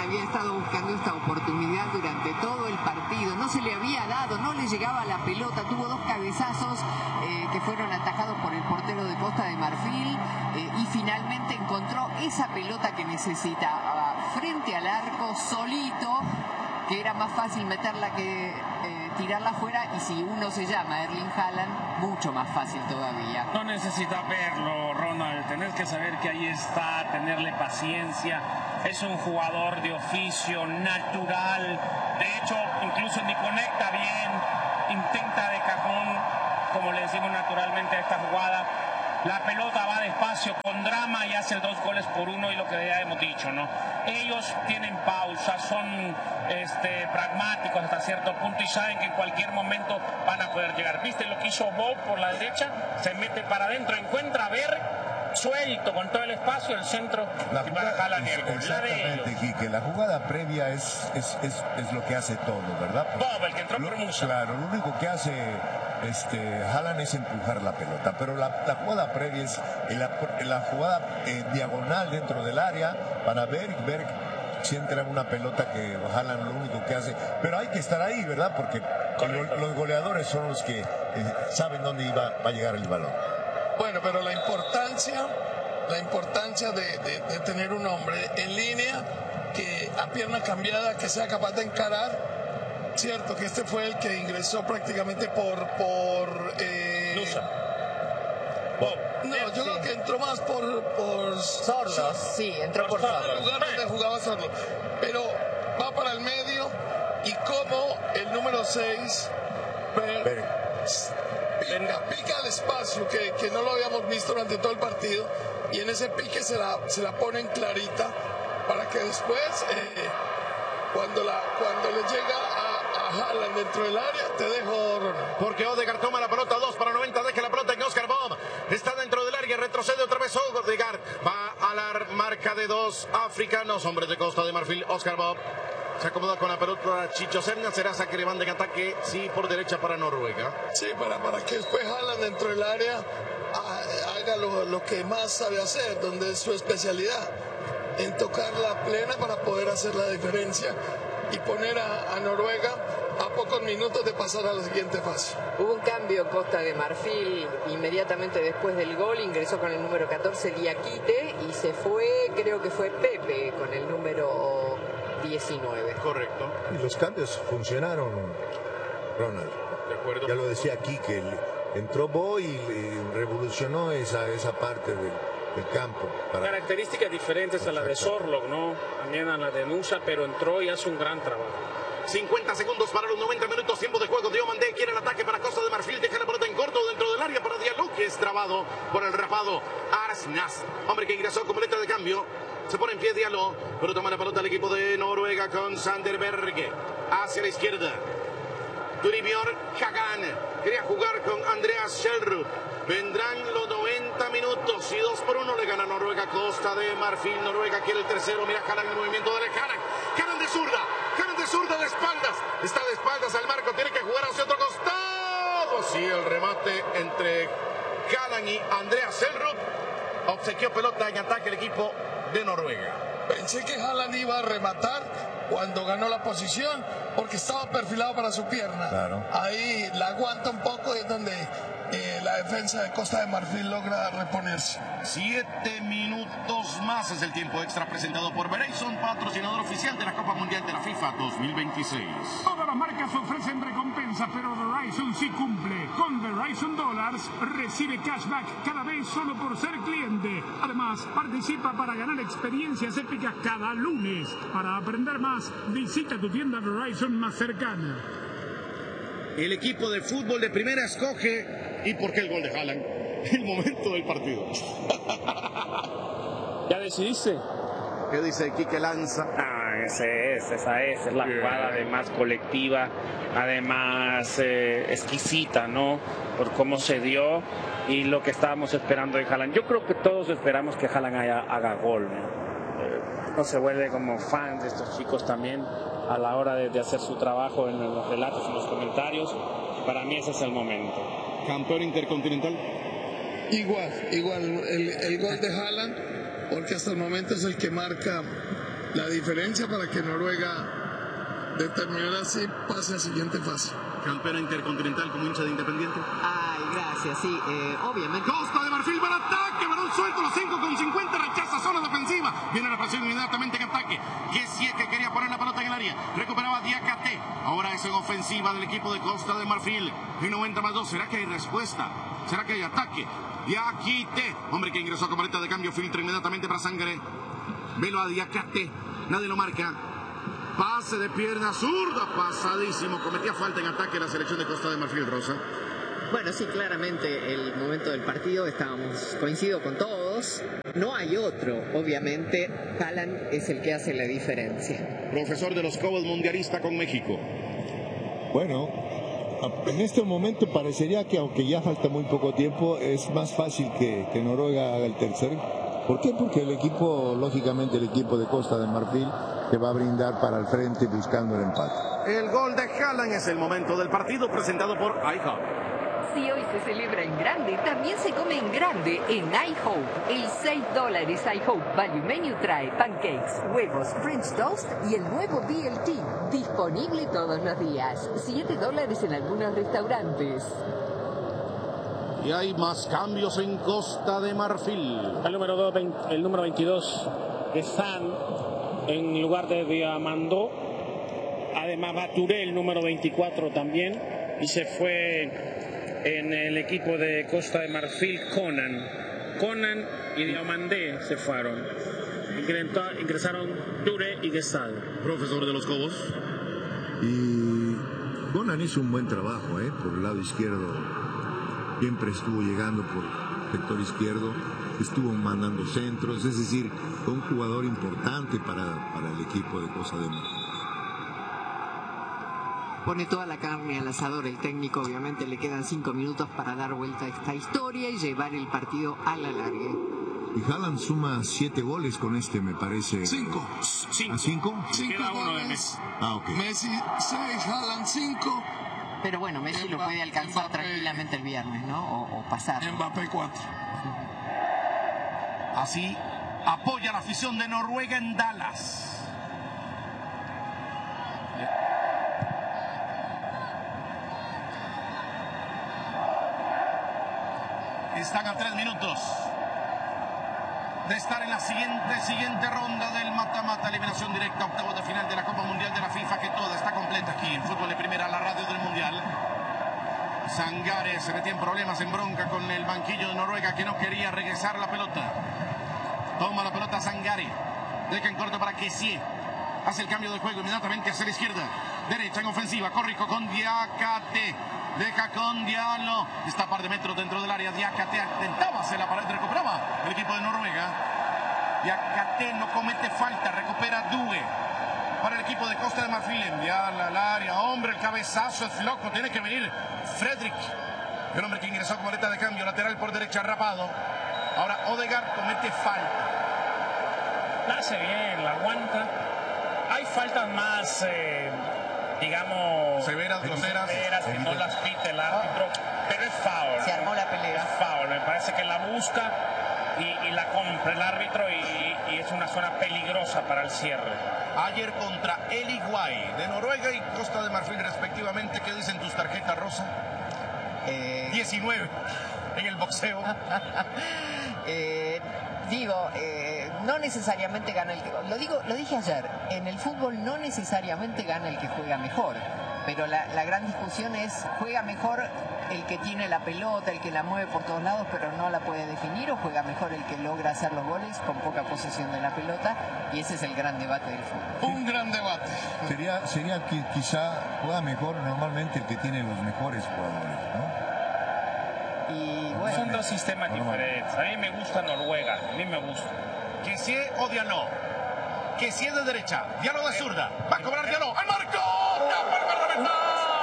había estado buscando esta oportunidad durante todo el partido, no se le había dado, no le llegaba la pelota, tuvo dos cabezazos que fueron atajados por el portero de Costa de Marfil y finalmente encontró esa pelota que necesitaba frente al arco, solito, que era más fácil meterla que tirarla afuera, y si uno se llama Erling Haaland, mucho más fácil todavía. No necesitas verlo, Ronald, tenés que saber que ahí está, tenerle paciencia. Es un jugador de oficio, natural. De hecho, incluso ni conecta bien, intenta de cajón, como le decimos naturalmente a esta jugada. La pelota va despacio, con drama, y hace el 2-1, y lo que ya hemos dicho, ¿no? Ellos tienen pausa, son pragmáticos hasta cierto punto y saben que en cualquier momento van a poder llegar. ¿Viste lo que hizo Bob por la derecha? Se mete para adentro, encuentra a Ver suelto con todo el espacio, el centro, y para Haaland y el gol. Exactamente, Quique, la jugada previa es lo que hace todo, ¿verdad? Bob, el que entró por Musa. Claro, lo único que hace Haaland es empujar la pelota, pero la jugada previa es la jugada diagonal dentro del área para ver si entra una pelota que Haaland lo único que hace, pero hay que estar ahí, ¿verdad? Porque los goleadores son los que saben dónde va a llegar el balón. Bueno, pero la importancia de tener un hombre en línea que a pierna cambiada, que sea capaz de encarar. Cierto que este fue el que ingresó prácticamente por Nusa. No, yo creo que entró más por Sordos, sí, entró por Sordos. El lugar donde jugaba Sordos. Pero va para el medio, y como el número 6 pica el espacio que no lo habíamos visto durante todo el partido, y en ese pique se la ponen clarita para que después cuando le llega a Haaland dentro del área, te dejo, Ronald. Porque Odegaard toma la pelota, 2 para 90, deja la pelota en Oscar Bob, está dentro del área, retrocede otra vez Odegaard, va a la marca de 2 africanos, hombres de Costa de Marfil. Oscar Bob se acomoda con la pelota Chicho Serna, será saque de banda en ataque, sí, por derecha para Noruega. Sí, para que después Haaland dentro del área haga lo que más sabe hacer, donde es su especialidad, en tocar la plena para poder hacer la diferencia y poner a Noruega a pocos minutos de pasar a la siguiente fase. Hubo un cambio Costa de Marfil inmediatamente después del gol, ingresó con el número 14 Diakite y se fue, creo que fue Pepe con el número 19. Correcto. Y los cambios funcionaron, Ronald. De acuerdo. Ya lo decía aquí, que entró Boy y revolucionó esa parte del campo. Características diferentes a la de Sorloth, ¿no? También a la de Nusa, pero entró y hace un gran trabajo. 50 segundos para los 90 minutos, tiempo de juego. Diomandé quiere el ataque para Costa de Marfil, deja la pelota en corto dentro del área para Diallo, que es trabado por el rapado Arsnas, hombre que ingresó como letra de cambio. Se pone en pie Diallo, pero toma la pelota el equipo de Noruega con Sanderberg hacia la izquierda. Turibjørn Hagan quería jugar con Andreas Schjelderup. Vendrán los 90 minutos y 2-1 le gana Noruega Costa de Marfil. Noruega quiere el tercero. Mira Haaland, el movimiento de Haaland. Haaland de zurda de espaldas. Está de espaldas al marco. Tiene que jugar hacia otro costado. Sí, el remate entre Haaland y Andreas Schjelderup. Obsequió pelota en ataque el equipo de Noruega. Pensé que Haaland iba a rematar cuando ganó la posición, porque estaba perfilado para su pierna. Claro. Ahí la aguanta un poco y es donde la defensa de Costa de Marfil logra reponerse. 7 minutos más es el tiempo extra presentado por Verizon, patrocinador oficial de la Copa Mundial de la FIFA 2026. Todas las marcas ofrecen recompensas, pero Verizon sí cumple. Con Verizon Dollars recibe cashback cada vez solo por ser cliente. Además, participa para ganar experiencias épicas cada lunes. Para aprender más, visita tu tienda Verizon más cercana. El equipo de fútbol de primera escoge. ¿Y por qué el gol de Haaland? El momento del partido. ¿Ya decidiste? ¿Qué dice Quique Lanza? Esa es la jugada además colectiva, además exquisita, ¿no? Por cómo se dio y lo que estábamos esperando de Haaland. Yo creo que todos esperamos que Haaland haga gol, ¿no? Uno se vuelve como fan de estos chicos también a la hora de hacer su trabajo en los relatos, en los comentarios. Para mí ese es el momento. Campeón intercontinental. Igual el gol de Haaland, porque hasta el momento es el que marca la diferencia para que Noruega determinara si pase a siguiente fase. Campeona intercontinental como hincha de Independiente. Ay, gracias, sí, obviamente. Costa de Marfil para ataque, balón suelto, los 5 con 50, rechaza zona defensiva. Viene la presión inmediatamente en ataque. Que quería poner la pelota en el área. Recuperaba Diakate. Ahora es en ofensiva del equipo de Costa de Marfil. Y 90+2. ¿Será que hay respuesta? ¿Será que hay ataque? Diakite. Hombre que ingresó con boleta de cambio. Filtra inmediatamente para Sangre. Velo a Diakate. Nadie lo marca. Pase de pierna zurda. Pasadísimo. Cometía falta en ataque la selección de Costa de Marfil, Rosa. Bueno, sí, claramente el momento del partido coincido con todos. No hay otro, obviamente. Haaland es el que hace la diferencia. Profesor de los Cobos, mundialista con México. Bueno, en este momento parecería que aunque ya falta muy poco tiempo, es más fácil que Noruega haga el tercer. ¿Por qué? Porque el equipo, lógicamente el equipo de Costa de Marfil, se va a brindar para el frente buscando el empate. El gol de Haaland es el momento del partido presentado por iHop. Si hoy se celebra en grande, también se come en grande en iHope. El $6 iHope Value Menu trae pancakes, huevos, French toast y el nuevo BLT. Disponible todos los días. $7 en algunos restaurantes. Y hay más cambios en Costa de Marfil. El número 22 de San en lugar de Diamandó. Además va Touré, el número 24 también. Y se fue en el equipo de Costa de Marfil Conan y Diamandé se fueron. Ingresaron Touré y Gesal. Profesor de los Cobos. Y Conan hizo un buen trabajo, por el lado izquierdo. Siempre estuvo llegando por el sector izquierdo, estuvo mandando centros, es decir, fue un jugador importante para el equipo de Costa de Marfil. Pone toda la carne al asador el técnico, obviamente le quedan 5 minutos para dar vuelta a esta historia y llevar el partido a la larga. Y Haaland suma 7 goles con este, me parece. 5. ¿A 5? 5 Queda uno de goles. Messi. Ok. Messi 6, Haaland 5. Pero bueno, Messi lo puede alcanzar tranquilamente el viernes, ¿no? O pasar. Mbappé 4. Así apoya la afición de Noruega en Dallas. Están a 3 minutos de estar en la siguiente ronda del mata-mata, eliminación directa, octavos de final de la Copa Mundial de la FIFA, que toda está completa aquí en Fútbol de Primera, la radio del Mundial. Sangare se metía en problemas, en bronca con el banquillo de Noruega, que no quería regresar la pelota. Toma la pelota Sangare, deja en corto para Kessie. Hace el cambio de juego inmediatamente hacia la izquierda, derecha en ofensiva, Corrico con Diakate. Deja con Diallo. Está a par de metros dentro del área. Diakate intentaba hacer la pared. Recuperaba el equipo de Noruega. Diakate no comete falta. Recupera Due. Para el equipo de Costa de Marfil. Enviarla al área. Hombre, el cabezazo es loco. Tiene que venir Fredrik. El hombre que ingresó con boleta de cambio. Lateral por derecha, rapado. Ahora Odegaard comete falta. La hace bien, la aguanta. Hay faltas más... digamos severas, groseras, que no las pite el árbitro, pero es foul. Se armó la pelea. Es foul, me parece que la busca y la compra el árbitro y es una zona peligrosa para el cierre. Ayer contra el Iguay de Noruega y Costa de Marfil respectivamente. ¿Qué dicen tus tarjetas, Rosa? 19 en el boxeo. No necesariamente gana el que... Lo dije ayer, en el fútbol no necesariamente gana el que juega mejor, pero la gran discusión es, ¿juega mejor el que tiene la pelota, el que la mueve por todos lados pero no la puede definir, o juega mejor el que logra hacer los goles con poca posesión de la pelota? Y ese es el gran debate del fútbol. Un gran debate. Sería que quizá juega mejor normalmente el que tiene los mejores jugadores, ¿no? Y bueno, Son dos sistemas diferentes. A mí me gusta Noruega, a mí me gusta. Kessie o Diallo. Kessie de derecha, Diallo de zurda. Va a cobrar Diallo. ¡Al marco! ¡Tapa el guardameta!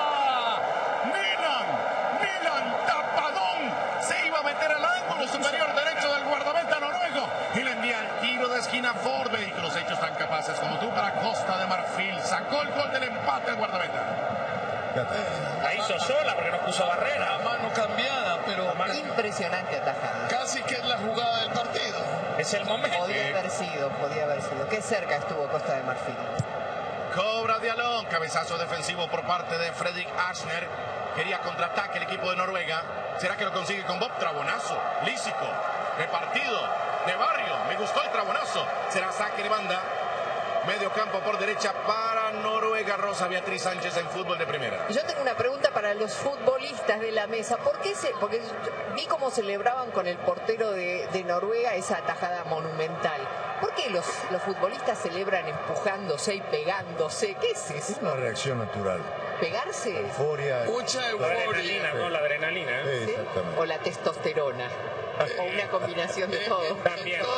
Milan, tapadón. Se iba a meter al ángulo superior derecho del guardameta noruego. Y le envía el tiro de esquina Ford. Vehículos hechos tan capaces como tú para Costa de Marfil. Sacó el gol del empate el guardameta. La hizo sola porque no puso barrera. Mano cambiada, pero impresionante atajada. casi que es la jugada del partido. Es el momento. Podía haber sido. Qué cerca estuvo Costa de Marfil. Cobra Dialón, cabezazo defensivo por parte de Fredrik Arsner. Quería contraataque el equipo de Noruega. ¿Será que lo consigue con Bob? Trabonazo, lísico, repartido, de barrio. Me gustó el trabonazo. Será saque de banda. Medio campo por derecha para Noruega. Rosa Beatriz Sánchez en fútbol de primera. Yo tengo una pregunta para los futbolistas de la mesa. Porque vi cómo celebraban con el portero de Noruega esa atajada monumental. ¿Por qué los futbolistas celebran empujándose y pegándose? ¿Qué es eso? Es una reacción natural. ¿Pegarse? Euforia. Mucha La euforia. adrenalina, ¿no? La adrenalina. Sí, exactamente. ¿O la testosterona? ¿O una combinación de todo? También.